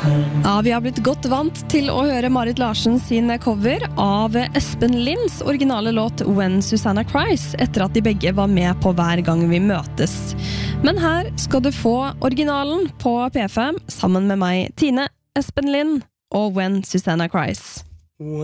Ja, vi har blitt godt vant til å høre Marit Larsen sin cover av Espen Linds originale låt When Susanna Cries, etter at de begge var med på Hver gang vi møtes. Men her skal du få originalen på P5 sammen med meg, Tine, Espen Lind og When Susanna Cries.